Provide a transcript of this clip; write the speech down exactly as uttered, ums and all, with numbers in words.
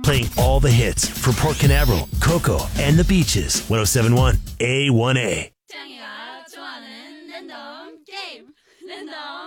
playing all the hits from Port Canaveral, Coco, and the Beaches. one oh seven point one A one A. 짱이가 좋아하는 랜덤 게임 랜덤